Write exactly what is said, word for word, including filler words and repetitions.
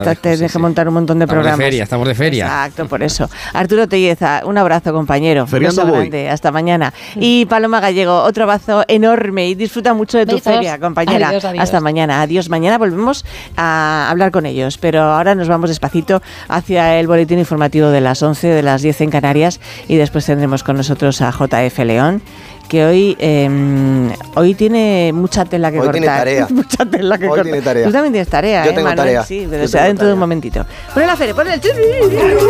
Te deje montar un montón de estamos programas. De feria, estamos de feria. Exacto, por eso. Arturo Telleza, un abrazo, compañero. Feriando un beso voy. grande. Hasta mañana. Y Paloma Gallego, otro abrazo enorme y disfruta mucho de tu Besos. feria, compañera. Adiós, adiós. Hasta mañana. Adiós. Mañana volvemos a hablar con ellos, pero ahora nos vamos despacito hacia el boletín informativo de las once, de las diez en Canarias, y después tendremos con nosotros a J F León, que hoy eh, hoy tiene mucha tela que Hoy cortar. tiene tarea. mucha tela que Hoy cortar. tiene tarea. Tú también tienes tarea, Yo ¿eh, tengo Manuel? tarea. Sí, pero Yo será tengo dentro de un tarea. momentito. Ponle la feria, ponle el...